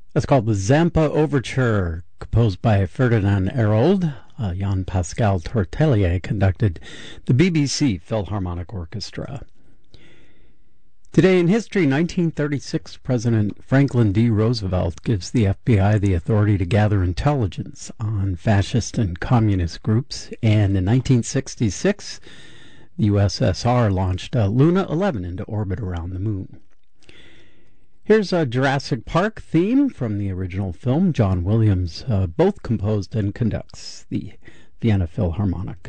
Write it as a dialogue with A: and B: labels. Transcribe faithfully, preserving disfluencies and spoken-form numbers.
A: That's called the Zampa Overture, composed by Ferdinand Hérold. Uh, Jan Pascal Tortelier conducted the B B C Philharmonic Orchestra. Today in history, nineteen thirty-six, President Franklin D. Roosevelt gives the F B I the authority to gather intelligence on fascist and communist groups. And in nineteen sixty-six, the U S S R launched uh, Luna eleven into orbit around the moon. Here's a Jurassic Park theme from the original film. John Williams uh, both composed and conducts the Vienna Philharmonic.